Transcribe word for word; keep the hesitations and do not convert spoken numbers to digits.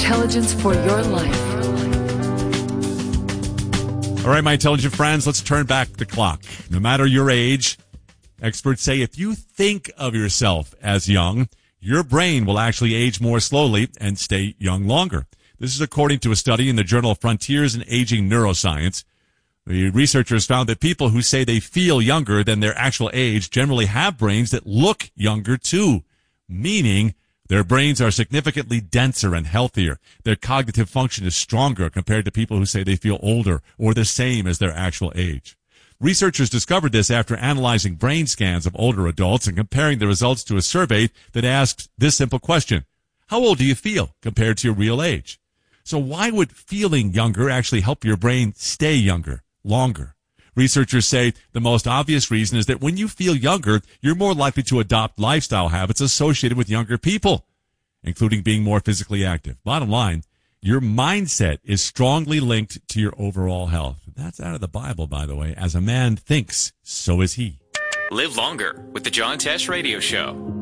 intelligence for your life. All right, my intelligent friends, let's turn back the clock. No matter your age, experts say if you think of yourself as young, your brain will actually age more slowly and stay young longer. This is according to a study in the journal Frontiers in Aging Neuroscience. The researchers found that people who say they feel younger than their actual age generally have brains that look younger too, meaning their brains are significantly denser and healthier. Their cognitive function is stronger compared to people who say they feel older or the same as their actual age. Researchers discovered this after analyzing brain scans of older adults and comparing the results to a survey that asks this simple question: how old do you feel compared to your real age? So why would feeling younger actually help your brain stay younger, longer? Researchers say the most obvious reason is that when you feel younger, you're more likely to adopt lifestyle habits associated with younger people, including being more physically active. Bottom line, your mindset is strongly linked to your overall health. That's out of the Bible, by the way. As a man thinks, so is he. Live longer with the John Tesh Radio Show.